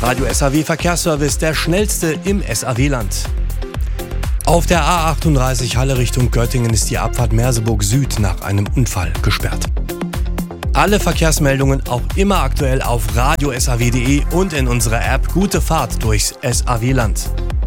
Radio SAW Verkehrsservice, der schnellste im SAW-Land. Auf der A38 Halle Richtung Göttingen ist die Abfahrt Merseburg Süd nach einem Unfall gesperrt. Alle Verkehrsmeldungen auch immer aktuell auf radiosaw.de und in unserer App Gute Fahrt durchs SAW-Land.